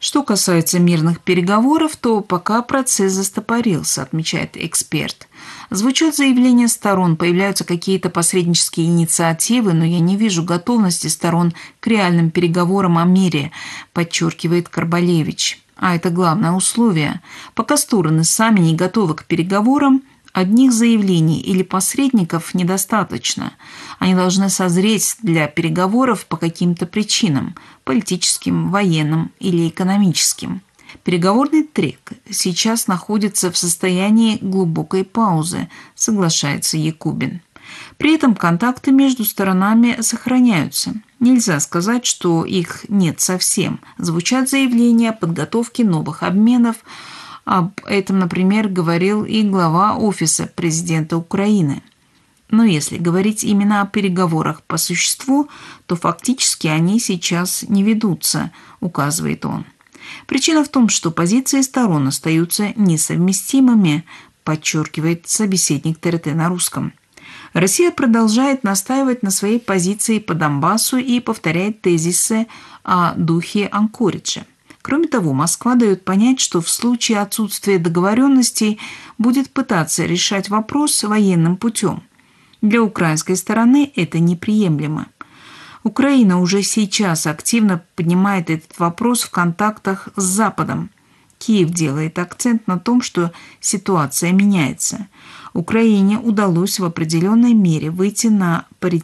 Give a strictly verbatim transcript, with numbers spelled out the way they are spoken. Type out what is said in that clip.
Что касается мирных переговоров, то пока процесс застопорился, отмечает эксперт. Звучат заявления сторон, появляются какие-то посреднические инициативы, но я не вижу готовности сторон к реальным переговорам о мире, подчеркивает Карбалевич. А это главное условие. Пока стороны сами не готовы к переговорам, одних заявлений или посредников недостаточно. Они должны созреть для переговоров по каким-то причинам – политическим, военным или экономическим. Переговорный трек сейчас находится в состоянии глубокой паузы, соглашается Якубин. При этом контакты между сторонами сохраняются. Нельзя сказать, что их нет совсем. Звучат заявления о подготовке новых обменов. Об этом, например, говорил и глава Офиса президента Украины. Но если говорить именно о переговорах по существу, то фактически они сейчас не ведутся, указывает он. Причина в том, что позиции сторон остаются несовместимыми, подчеркивает собеседник ТРТ на русском. Россия продолжает настаивать на своей позиции по Донбассу и повторяет тезисы о духе Анкориджа. Кроме того, Москва дает понять, что в случае отсутствия договоренностей будет пытаться решать вопрос военным путем. Для украинской стороны это неприемлемо. Украина уже сейчас активно поднимает этот вопрос в контактах с Западом. Киев делает акцент на том, что ситуация меняется. Украине удалось в определенной мере выйти на паритет